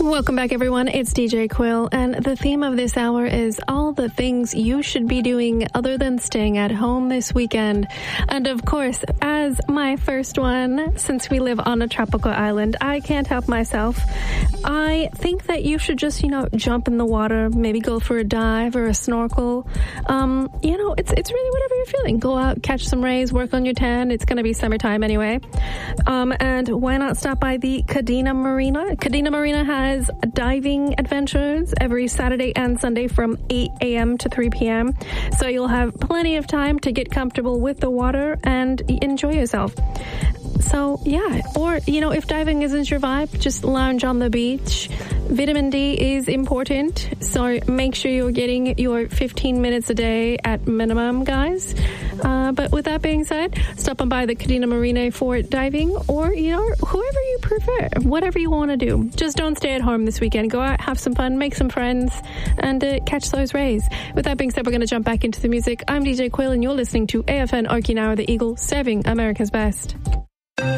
Welcome back, everyone. It's DJ Quill, and the theme of this hour is all the things you should be doing other than staying at home this weekend. And of course, as my first one, since we live on a tropical island, I can't help myself. I think that you should just, jump in the water, maybe go for a dive or a snorkel. It's really whatever you're feeling. Go out, catch some rays, work on your tan. It's going to be summertime anyway. And why not stop by the Kadena Marina? Kadena Marina has diving adventures every Saturday and Sunday from 8 a.m. to 3 p.m. So you'll have plenty of time to get comfortable with the water and enjoy yourself. So, yeah. Or, if diving isn't your vibe, just lounge on the beach. Vitamin D is important, so make sure you're getting your 15 minutes a day at minimum, guys. But with that being said, stop on by the Kadena Marina for diving or, whoever you prefer, whatever you want to do. Just don't stay at home this weekend. Go out, have some fun, make some friends, and catch those rays. With that being said, we're going to jump back into the music. I'm DJ Quill, and you're listening to AFN Okinawa, the Eagle, serving America's best.